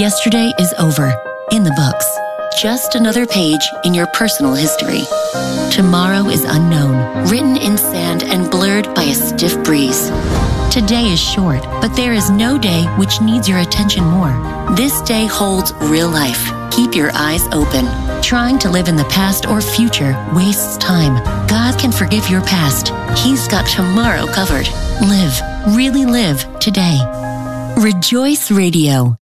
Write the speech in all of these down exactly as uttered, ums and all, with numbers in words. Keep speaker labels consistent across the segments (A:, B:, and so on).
A: Yesterday is over, in the books. Just another page in your personal history. Tomorrow is unknown, written in sand and blurred by a stiff breeze. Today is short, but there is no day which needs your attention more. This day holds real life. Keep your eyes open. Trying to live in the past or future wastes time. God can forgive your past. He's got tomorrow covered. Live, really live today. Rejoice Radio.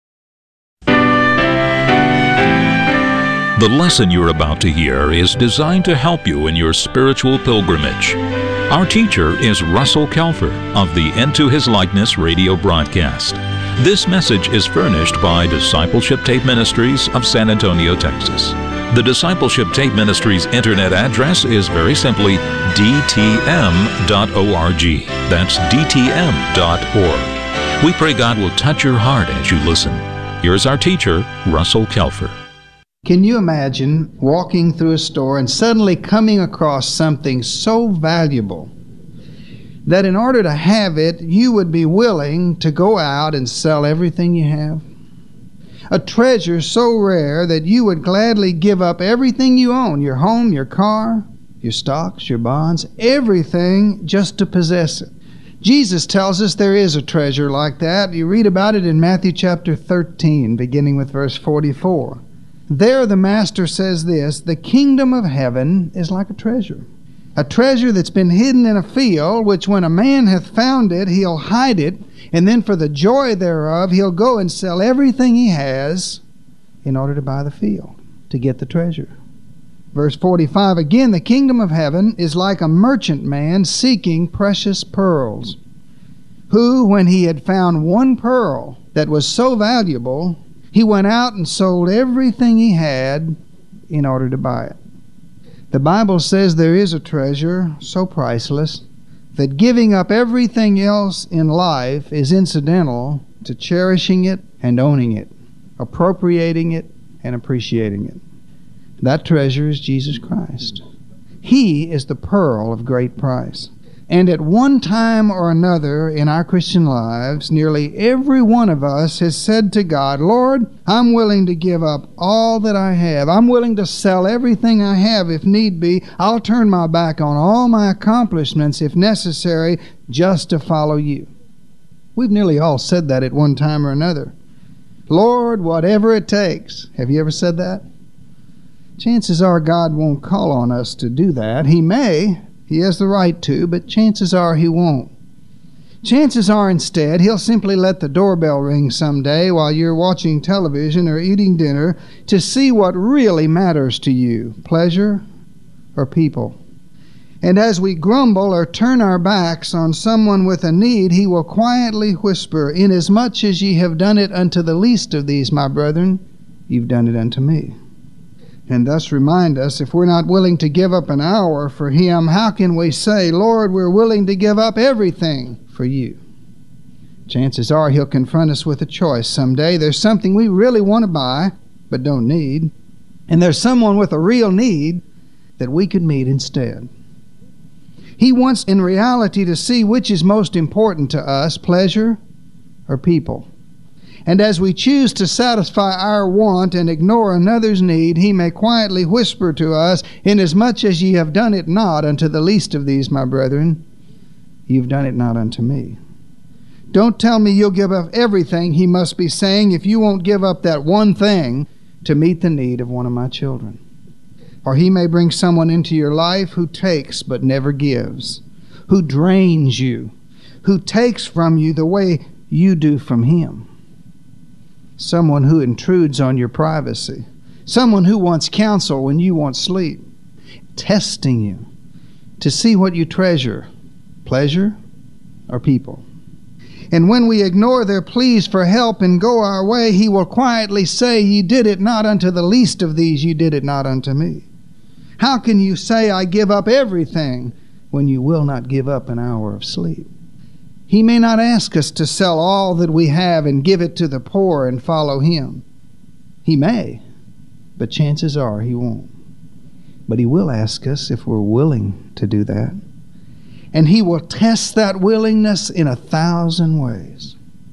B: The lesson you're about to hear is designed to help you in your spiritual pilgrimage. Our teacher is Russell Kelfer of the Into His Likeness radio broadcast. This message is furnished by Discipleship Tape Ministries of San Antonio, Texas. The Discipleship Tape Ministries internet address is very simply d t m dot org. That's d t m dot org. We pray God will touch your heart as you listen. Here's our teacher, Russell Kelfer.
C: Can you imagine walking through a store and suddenly coming across something so valuable that in order to have it, you would be willing to go out and sell everything you have? A treasure so rare that you would gladly give up everything you own, your home, your car, your stocks, your bonds, everything just to possess it. Jesus tells us there is a treasure like that. You read about it in Matthew chapter thirteen, beginning with verse forty-four. There the Master says this, the kingdom of heaven is like a treasure. A treasure that's been hidden in a field, which when a man hath found it, he'll hide it, and then for the joy thereof, he'll go and sell everything he has in order to buy the field, to get the treasure. Verse forty-five, again, the kingdom of heaven is like a merchant man seeking precious pearls, who, when he had found one pearl that was so valuable, he went out and sold everything he had in order to buy it. The Bible says there is a treasure so priceless that giving up everything else in life is incidental to cherishing it and owning it, appropriating it and appreciating it. That treasure is Jesus Christ. He is the pearl of great price. And at one time or another in our Christian lives, nearly every one of us has said to God, Lord, I'm willing to give up all that I have. I'm willing to sell everything I have if need be. I'll turn my back on all my accomplishments if necessary just to follow you. We've nearly all said that at one time or another. Lord, whatever it takes. Have you ever said that? Chances are God won't call on us to do that. He may. He has the right to, but chances are he won't. Chances are instead he'll simply let the doorbell ring someday while you're watching television or eating dinner to see what really matters to you, pleasure or people. And as we grumble or turn our backs on someone with a need, he will quietly whisper, inasmuch as ye have done it unto the least of these, my brethren, you've done it unto me. And thus remind us, if we're not willing to give up an hour for him, how can we say, Lord, we're willing to give up everything for you? Chances are he'll confront us with a choice someday. There's something we really want to buy, but don't need. And there's someone with a real need that we could meet instead. He wants in reality to see which is most important to us, pleasure or people. And as we choose to satisfy our want and ignore another's need, he may quietly whisper to us, inasmuch as ye have done it not unto the least of these, my brethren, you've done it not unto me. Don't tell me you'll give up everything, he must be saying, if you won't give up that one thing to meet the need of one of my children. Or he may bring someone into your life who takes but never gives, who drains you, who takes from you the way you do from him. Someone who intrudes on your privacy. Someone who wants counsel when you want sleep. Testing you to see what you treasure, pleasure or people. And when we ignore their pleas for help and go our way, he will quietly say, ye did it not unto the least of these, you did it not unto me. How can you say, I give up everything, when you will not give up an hour of sleep? He may not ask us to sell all that we have and give it to the poor and follow him. He may, but chances are he won't. But he will ask us if we're willing to do that. And he will test that willingness in a thousand ways.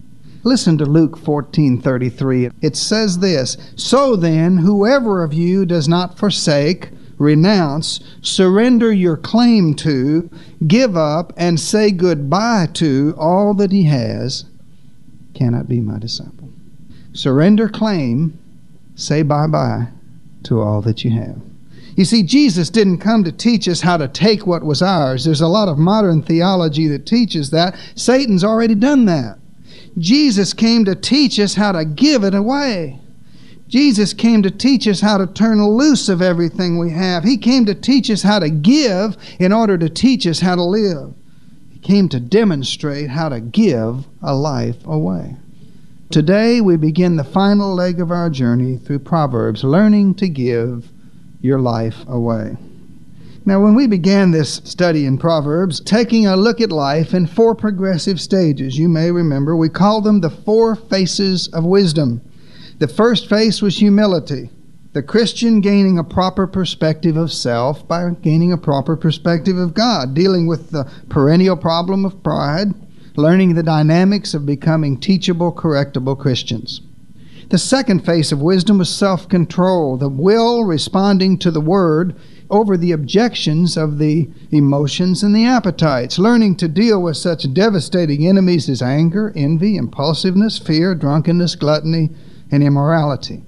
C: Listen to Luke fourteen thirty-three. It says this, "So then, whoever of you does not forsake, renounce, surrender your claim to, give up, and say goodbye to all that he has, cannot be my disciple." Surrender claim, say bye-bye to all that you have. You see, Jesus didn't come to teach us how to take what was ours. There's a lot of modern theology that teaches that. Satan's already done that. Jesus came to teach us how to give it away. Jesus came to teach us how to turn loose of everything we have. He came to teach us how to give in order to teach us how to live. He came to demonstrate how to give a life away. Today we begin the final leg of our journey through Proverbs, learning to give your life away. Now, when we began this study in Proverbs, taking a look at life in four progressive stages, you may remember, we called them the four faces of wisdom. The first face was humility, the Christian gaining a proper perspective of self by gaining a proper perspective of God, dealing with the perennial problem of pride, learning the dynamics of becoming teachable, correctable Christians. The second face of wisdom was self-control, the will responding to the Word over the objections of the emotions and the appetites, learning to deal with such devastating enemies as anger, envy, impulsiveness, fear, drunkenness, gluttony, and immorality.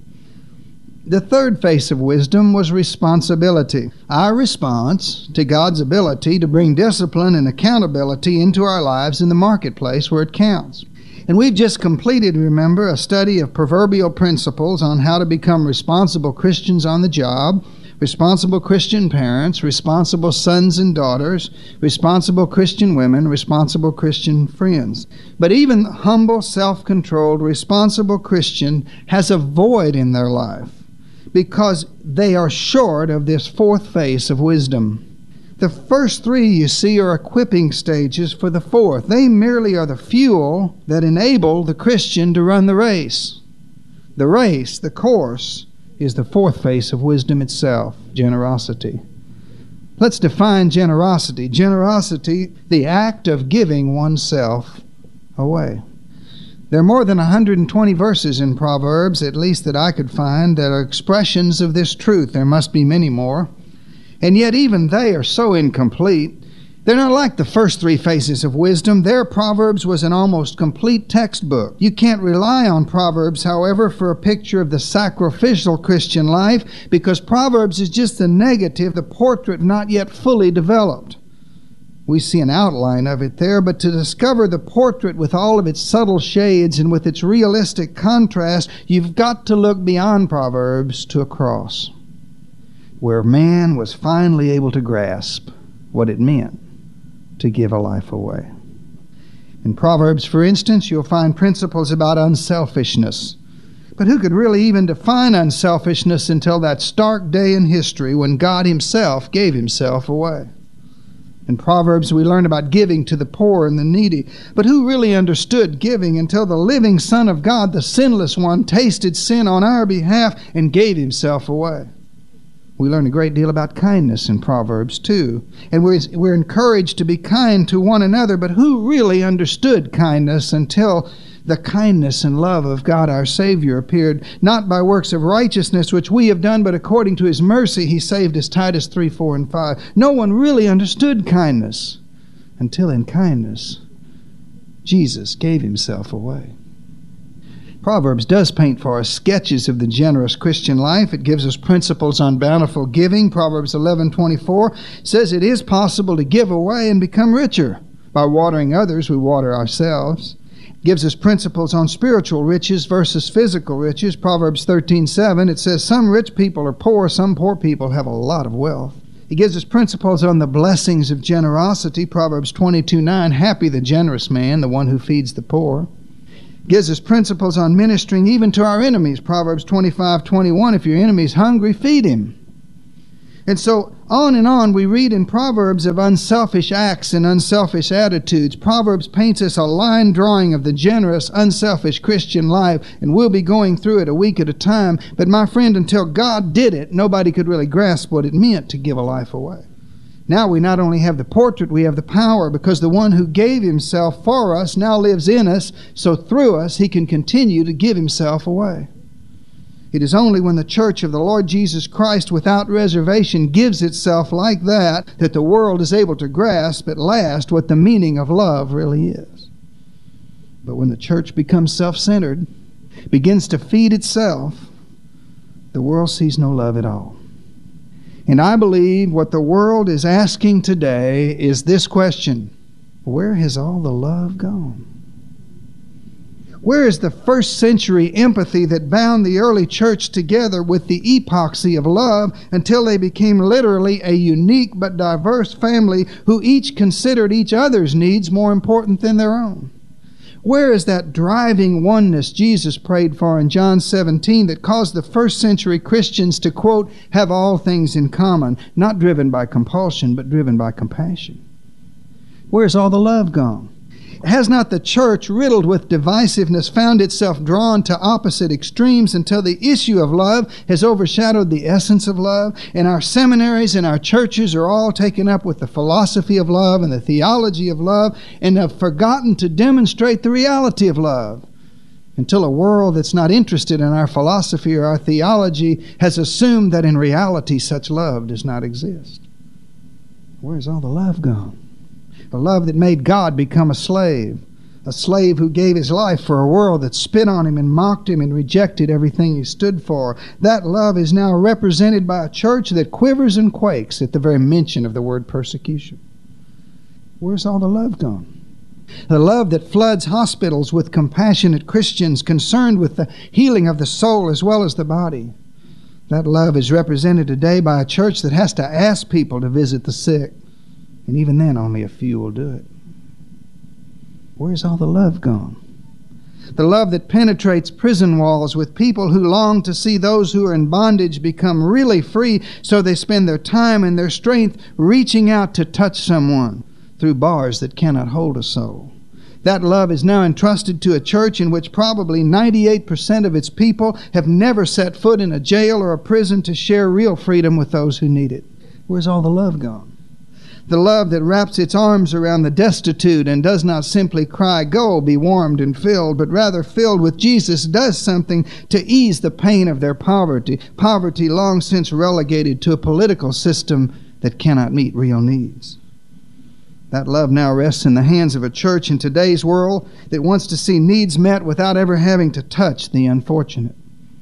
C: The third face of wisdom was responsibility, our response to God's ability to bring discipline and accountability into our lives in the marketplace where it counts. And we've just completed, remember, a study of proverbial principles on how to become responsible Christians on the job, responsible Christian parents, responsible sons and daughters, responsible Christian women, responsible Christian friends. But even the humble, self-controlled, responsible Christian has a void in their life because they are short of this fourth face of wisdom. The first three, you see, are equipping stages for the fourth. They merely are the fuel that enable the Christian to run the race. The race, the course, is the fourth face of wisdom itself, generosity. Let's define generosity. Generosity, the act of giving oneself away. There are more than one hundred twenty verses in Proverbs, at least that I could find, that are expressions of this truth. There must be many more. And yet even they are so incomplete. They're not like the first three faces of wisdom. Their Proverbs was an almost complete textbook. You can't rely on Proverbs, however, for a picture of the sacrificial Christian life, because Proverbs is just the negative, the portrait not yet fully developed. We see an outline of it there, but to discover the portrait with all of its subtle shades and with its realistic contrast, you've got to look beyond Proverbs to a cross, where man was finally able to grasp what it meant to give a life away. In Proverbs, for instance, you'll find principles about unselfishness. But who could really even define unselfishness until that stark day in history when God Himself gave Himself away? In Proverbs, we learn about giving to the poor and the needy. But who really understood giving until the living Son of God, the sinless one, tasted sin on our behalf and gave Himself away? We learn a great deal about kindness in Proverbs, too. And we're, we're encouraged to be kind to one another, but who really understood kindness until the kindness and love of God our Savior appeared, not by works of righteousness which we have done, but according to His mercy He saved us, Titus three, four, and five. No one really understood kindness until in kindness Jesus gave Himself away. Proverbs does paint for us sketches of the generous Christian life. It gives us principles on bountiful giving. Proverbs eleven twenty-four says it is possible to give away and become richer. By watering others, we water ourselves. It gives us principles on spiritual riches versus physical riches. Proverbs thirteen seven, it says some rich people are poor, some poor people have a lot of wealth. It gives us principles on the blessings of generosity. Proverbs twenty-two nine, happy the generous man, the one who feeds the poor. Gives us principles on ministering even to our enemies. Proverbs twenty-five twenty-one, if your enemy's hungry, feed him. And so on and on we read in Proverbs of unselfish acts and unselfish attitudes. Proverbs paints us a line drawing of the generous, unselfish Christian life, and we'll be going through it a week at a time. But my friend, until God did it, nobody could really grasp what it meant to give a life away. Now we not only have the portrait, we have the power, because the one who gave himself for us now lives in us, so through us he can continue to give himself away. It is only when the church of the Lord Jesus Christ without reservation gives itself like that that the world is able to grasp at last what the meaning of love really is. But when the church becomes self-centered, begins to feed itself, the world sees no love at all. And I believe what the world is asking today is this question: where has all the love gone? Where is the first century empathy that bound the early church together with the epoxy of love until they became literally a unique but diverse family who each considered each other's needs more important than their own? Where is that driving oneness Jesus prayed for in John seventeen that caused the first century Christians to, quote, have all things in common, not driven by compulsion, but driven by compassion? Where's all the love gone? Has not the church, riddled with divisiveness, found itself drawn to opposite extremes until the issue of love has overshadowed the essence of love? And our seminaries and our churches are all taken up with the philosophy of love and the theology of love, and have forgotten to demonstrate the reality of love, until a world that's not interested in our philosophy or our theology has assumed that in reality such love does not exist. Where's all the love gone? The love that made God become a slave, a slave who gave his life for a world that spit on him and mocked him and rejected everything he stood for. That love is now represented by a church that quivers and quakes at the very mention of the word persecution. Where's all the love gone? The love that floods hospitals with compassionate Christians concerned with the healing of the soul as well as the body. That love is represented today by a church that has to ask people to visit the sick. And even then, only a few will do it. Where's all the love gone? The love that penetrates prison walls with people who long to see those who are in bondage become really free, so they spend their time and their strength reaching out to touch someone through bars that cannot hold a soul. That love is now entrusted to a church in which probably ninety-eight percent of its people have never set foot in a jail or a prison to share real freedom with those who need it. Where's all the love gone? The love that wraps its arms around the destitute and does not simply cry, "Go, be warmed and filled," but rather filled with Jesus does something to ease the pain of their poverty, poverty long since relegated to a political system that cannot meet real needs. That love now rests in the hands of a church in today's world that wants to see needs met without ever having to touch the unfortunate.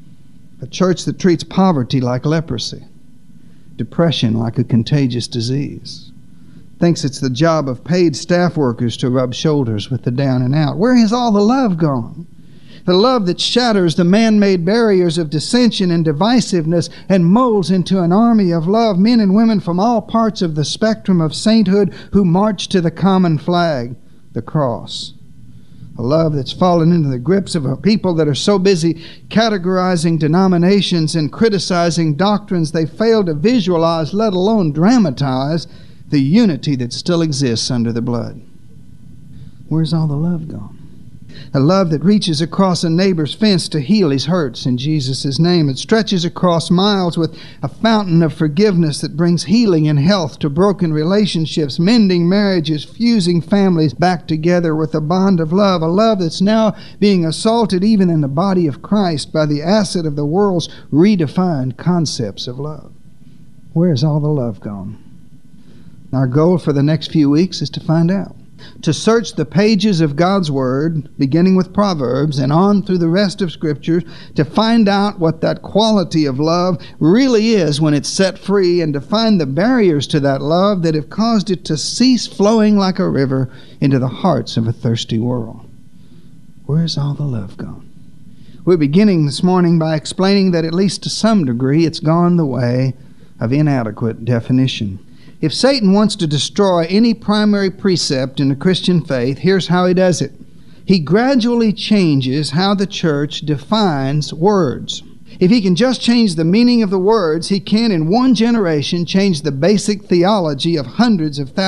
C: A church that treats poverty like leprosy, depression like a contagious disease, thinks it's the job of paid staff workers to rub shoulders with the down and out. Where has all the love gone? The love that shatters the man-made barriers of dissension and divisiveness and molds into an army of love, men and women from all parts of the spectrum of sainthood who march to the common flag, the cross. A love that's fallen into the grips of a people that are so busy categorizing denominations and criticizing doctrines they fail to visualize, let alone dramatize, the unity that still exists under the blood. Where's all the love gone? A love that reaches across a neighbor's fence to heal his hurts in Jesus' name. It stretches across miles with a fountain of forgiveness that brings healing and health to broken relationships, mending marriages, fusing families back together with a bond of love. A love that's now being assaulted even in the body of Christ by the acid of the world's redefined concepts of love. Where's all the love gone? Our goal for the next few weeks is to find out. To search the pages of God's Word, beginning with Proverbs and on through the rest of Scripture, to find out what that quality of love really is when it's set free, and to find the barriers to that love that have caused it to cease flowing like a river into the hearts of a thirsty world. Where's all the love gone? We're beginning this morning by explaining that at least to some degree it's gone the way of inadequate definition. If Satan wants to destroy any primary precept in the Christian faith, here's how he does it. He gradually changes how the church defines words. If he can just change the meaning of the words, he can in one generation change the basic theology of hundreds of thousands